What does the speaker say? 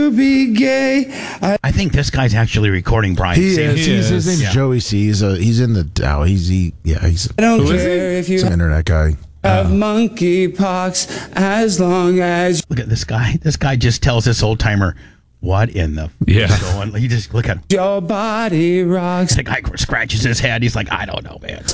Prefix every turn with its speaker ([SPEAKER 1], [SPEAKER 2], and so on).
[SPEAKER 1] be gay.
[SPEAKER 2] I think this guy's actually recording Brian.
[SPEAKER 3] He
[SPEAKER 2] C.
[SPEAKER 3] is. His name's Joey C. He's in the Dow. He's
[SPEAKER 1] I don't care if you
[SPEAKER 3] an internet guy.
[SPEAKER 1] have monkeypox as long as
[SPEAKER 2] Look at this guy. This guy just tells this old timer, what in the is going? You just look at him.
[SPEAKER 1] your body rocks.
[SPEAKER 2] The guy scratches his head. He's like, I don't know, man.